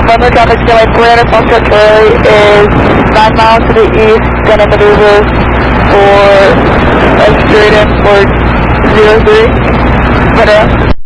London traffic runway 400 Foxtrot Charlie is 9 miles to the east, gonna maneuver for a straight in for 03.